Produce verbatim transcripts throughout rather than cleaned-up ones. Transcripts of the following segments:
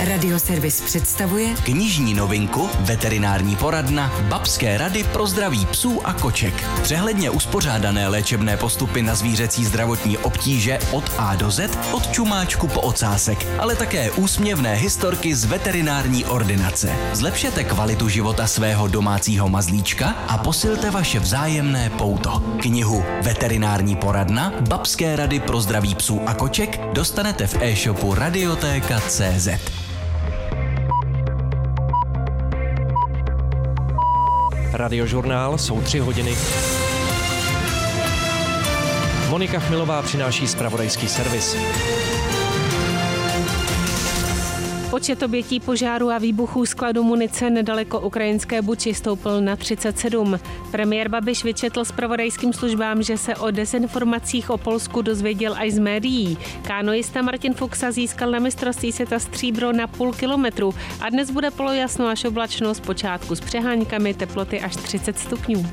Radioservis představuje knižní novinku, veterinární poradna, babské rady pro zdraví psů a koček. Přehledně uspořádané léčebné postupy na zvířecí zdravotní obtíže od A do Z, od čumáčku po ocásek, ale také úsměvné historky z veterinární ordinace. Zlepšete kvalitu života svého domácího mazlíčka a posilte vaše vzájemné pouto. Knihu Veterinární poradna, babské rady pro zdraví psů a koček dostanete v e-shopu radiotéka tečka cé zet. Radiožurnál jsou tři hodiny. Monika Chmilová přináší zpravodajský servis. Počet obětí požáru a výbuchů skladu munice nedaleko ukrajinské Buči stoupl na třicet sedm. Premiér Babiš vyčetl zpravodajským službám, že se o dezinformacích o Polsku dozvěděl až z médií. Kánojista Martin Fuxa získal na mistrovství světa stříbro na půl kilometru a dnes bude polojasno až oblačno, zpočátku s přeháňkami, teploty až třicet stupňů.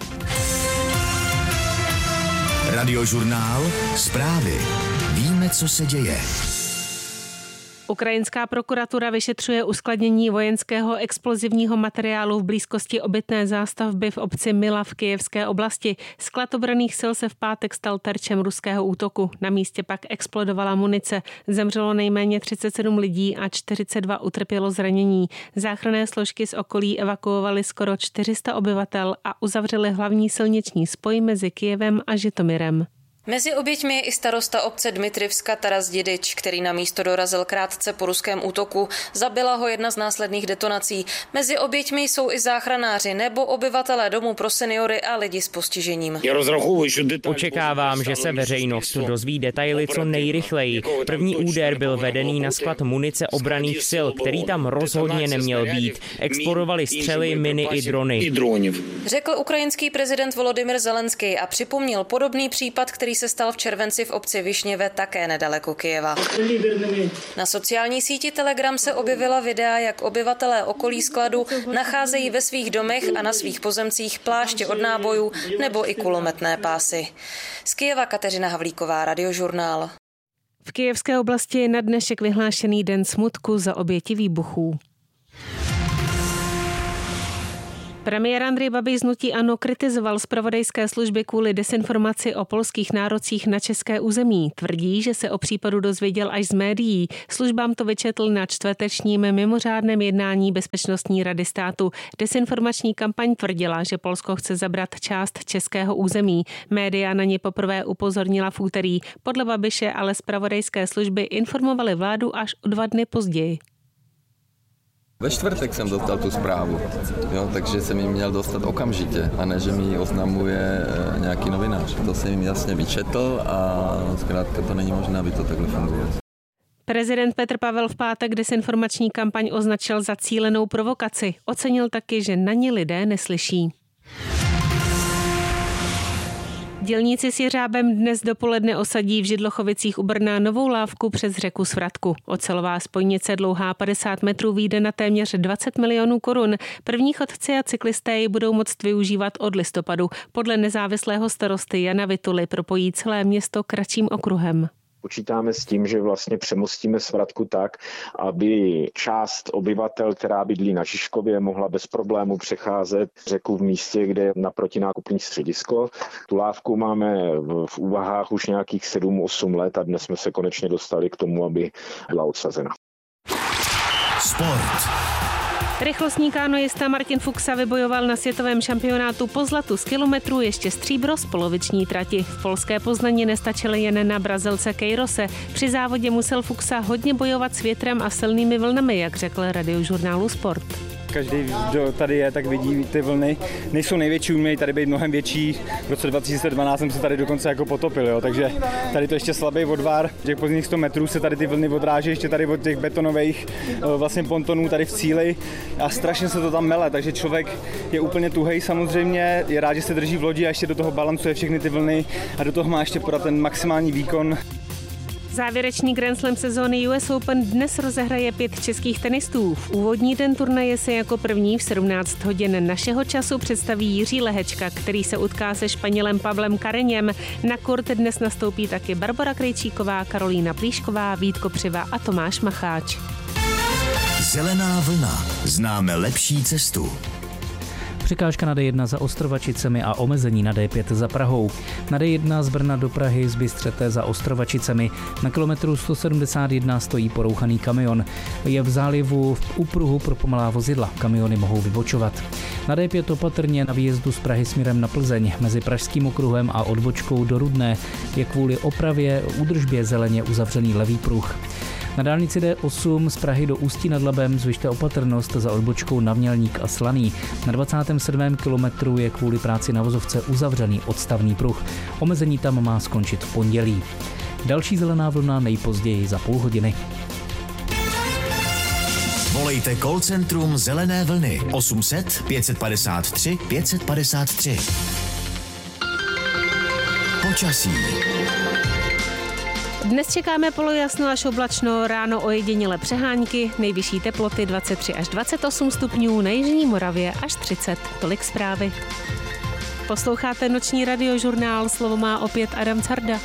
Radiožurnál, zprávy. Víme, co se děje. Ukrajinská prokuratura vyšetřuje uskladnění vojenského explozivního materiálu v blízkosti obytné zástavby v obci Mila v Kyjevské oblasti. Sklad obranných sil se v pátek stal terčem ruského útoku. Na místě pak explodovala munice. Zemřelo nejméně třicet sedm lidí a čtyřicet dva utrpělo zranění. Záchranné složky z okolí evakuovaly skoro čtyři sta obyvatel a uzavřely hlavní silniční spoj mezi Kyjevem a Žitomirem. Mezi oběťmi je i starosta obce Dmitrivska Taras Dědič, který na místo dorazil krátce po ruském útoku. Zabila ho jedna z následných detonací. Mezi oběťmi jsou i záchranáři nebo obyvatelé domů pro seniory a lidi s postižením. Očekávám, že se veřejnost dozví detaily co nejrychleji. První úder byl vedený na sklad munice obranných sil, který tam rozhodně neměl být. Explodovaly střely, miny i drony. Řekl ukrajinský prezident Volodymyr Zelenský a připomněl podobný případ, který se stal v červenci v obci Višněve, také nedaleko Kyjeva. Na sociální síti Telegram se objevila videa, jak obyvatelé okolí skladu nacházejí ve svých domech a na svých pozemcích pláště od nábojů nebo i kulometné pásy. Z Kyjeva Kateřina Havlíková, Radiožurnál. V Kyjevské oblasti je na dnešek vyhlášený den smutku za oběti výbuchů. Premiér Andrej Babiš z hnutí ANO kritizoval zpravodajské služby kvůli dezinformaci o polských nárocích na české území. Tvrdí, že se o případu dozvěděl až z médií. Službám to vyčetl na čtvrtečním mimořádném jednání Bezpečnostní rady státu. Dezinformační kampaň tvrdila, že Polsko chce zabrat část českého území. Média na ně poprvé upozornila v úterý. Podle Babiše ale zpravodajské služby informovaly vládu až o dva dny později. Ve čtvrtek jsem dostal tu zprávu, jo, takže jsem ji měl dostat okamžitě, a ne, že mi ji oznamuje nějaký novinář. To jsem jim jasně vyčetl a zkrátka to není možné, aby to takhle fungovalo. Prezident Petr Pavel v pátek dezinformační kampaň označil za cílenou provokaci. Ocenil taky, že na ní lidé neslyší. Dělníci s jeřábem dnes dopoledne osadí v Židlochovicích u Brna novou lávku přes řeku Svratku. Ocelová spojnice dlouhá padesát metrů vyjde na téměř dvacet milionů korun. První chodci a cyklisté ji budou moct využívat od listopadu. Podle nezávislého starosty Jana Vituly propojí celé město kratším okruhem. Počítáme s tím, že vlastně přemostíme Svratku tak, aby část obyvatel, která bydlí na Žižkově, mohla bez problému přecházet řeku v místě, kde je naproti nákupní středisko. Tu lávku máme v úvahách už nějakých sedm osm let a dnes jsme se konečně dostali k tomu, aby byla odsazena. Sport. Rychlostní kánojista Martin Fuxa vybojoval na světovém šampionátu po zlatu z kilometru ještě stříbro z poloviční trati. V polské Poznani nestačily jen na Brazilce Queirose. Při závodě musel Fuxa hodně bojovat s větrem a silnými vlnami, jak řekl Radiožurnálu Sport. Každý, kdo tady je, tak vidí ty vlny. Nejsou největší, umějí tady být mnohem větší. V roce dva tisíce dvanáct jsem se tady dokonce jako potopil, jo. Takže tady to ještě slabý odvar. Těch pozdních sto metrů se tady ty vlny odráží ještě tady od těch betonových vlastně pontonů tady v cíli a strašně se to tam mele, takže člověk je úplně tuhej samozřejmě, je rád, že se drží v lodi a ještě do toho balancuje všechny ty vlny a do toho má ještě podat ten maximální výkon. Závěrečný Grand Slam sezóny U S Open dnes rozehraje pět českých tenistů. V úvodní den turnaje se jako první v sedmnáct hodin našeho času představí Jiří Lehečka, který se utká se Španělem Pavlem Carreñem. Na kurt dnes nastoupí taky Barbora Krejčíková, Karolína Plíšková, Vít Kopřiva a Tomáš Macháč. Zelená vlna. Známe lepší cestu. Překážka na D jedna za Ostrovačicemi a omezení na D pět za Prahou. Na D jedna z Brna do Prahy z Bystřete za Ostrovačicemi. Na kilometru sto sedmdesát jedna stojí porouchaný kamion. Je v zálivu v upruhu pro pomalá vozidla. Kamiony mohou vybočovat. Na D pět opatrně na výjezdu z Prahy směrem na Plzeň mezi Pražským okruhem a odbočkou do Rudné je kvůli opravě údržbě zeleně uzavřený levý pruh. Na dálnici D osm z Prahy do Ústí nad Labem zvyšte opatrnost za odbočkou na Mělník a Slaný. Na dvacátém sedmém kilometru je kvůli práci na vozovce uzavřený odstavný pruh. Omezení tam má skončit v pondělí. Další zelená vlna nejpozději za půl hodiny. Volejte call centrum Zelené vlny osm set pět padesát tři pět padesát tři. Počasí. Dnes čekáme polojasno až oblačno, ráno ojedinělé přehánky, nejvyšší teploty dvacet tři až dvacet osm stupňů, na jižní Moravě až třicet. Tolik zprávy. Posloucháte noční radiožurnál, slovo má opět Adam Carda.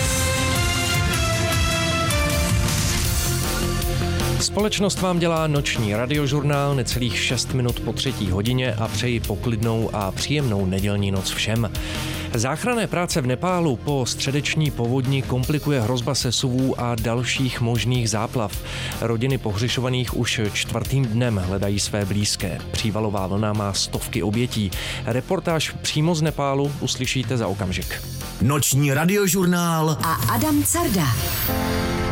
Společnost vám dělá noční radiožurnál necelých šest minut po třetí hodině a přeji poklidnou a příjemnou nedělní noc všem. Záchranné práce v Nepálu po středeční povodni komplikuje hrozba sesuvů a dalších možných záplav. Rodiny pohřešovaných už čtvrtým dnem hledají své blízké. Přívalová vlna má stovky obětí. Reportáž přímo z Nepálu uslyšíte za okamžik. Noční radiožurnál a Adam Carda.